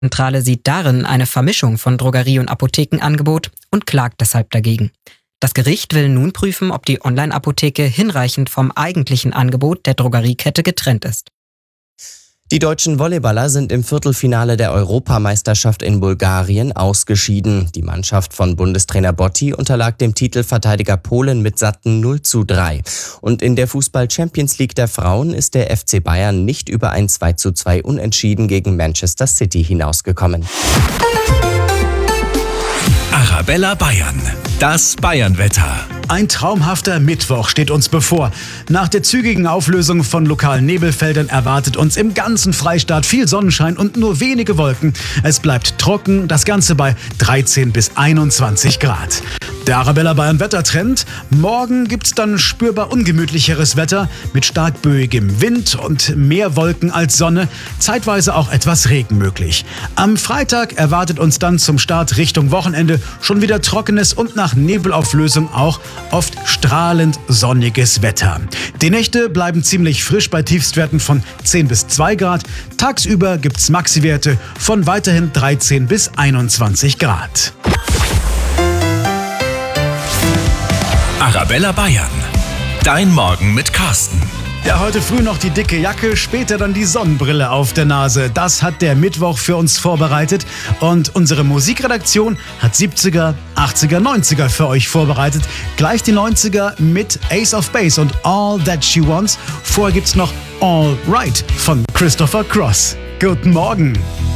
Zentrale sieht darin eine Vermischung von Drogerie- und Apothekenangebot und klagt deshalb dagegen. Das Gericht will nun prüfen, ob die Online-Apotheke hinreichend vom eigentlichen Angebot der Drogeriekette getrennt ist. Die deutschen Volleyballer sind im Viertelfinale der Europameisterschaft in Bulgarien ausgeschieden. Die Mannschaft von Bundestrainer Botti unterlag dem Titelverteidiger Polen mit satten 0:3. Und in der Fußball-Champions League der Frauen ist der FC Bayern nicht über ein 2:2 Unentschieden gegen Manchester City hinausgekommen. Arabella Bayern, das Bayernwetter. Ein traumhafter Mittwoch steht uns bevor. Nach der zügigen Auflösung von lokalen Nebelfeldern erwartet uns im ganzen Freistaat viel Sonnenschein und nur wenige Wolken. Es bleibt trocken, das Ganze bei 13 bis 21 Grad. Der Arabella Bayern Wettertrend. Morgen gibt's dann spürbar ungemütlicheres Wetter mit stark böigem Wind und mehr Wolken als Sonne, zeitweise auch etwas Regen möglich. Am Freitag erwartet uns dann zum Start Richtung Wochenende schon wieder trockenes und nach Nebelauflösung auch oft strahlend sonniges Wetter. Die Nächte bleiben ziemlich frisch bei Tiefstwerten von 10 bis 2 Grad. Tagsüber gibt's Maxiwerte von weiterhin 13 bis 21 Grad. Arabella Bayern, dein Morgen mit Carsten. Ja, heute früh noch die dicke Jacke, später dann die Sonnenbrille auf der Nase. Das hat der Mittwoch für uns vorbereitet. Und unsere Musikredaktion hat 70er, 80er, 90er für euch vorbereitet. Gleich die 90er mit Ace of Base und All That She Wants. Vorher gibt's noch All Right von Christopher Cross. Guten Morgen.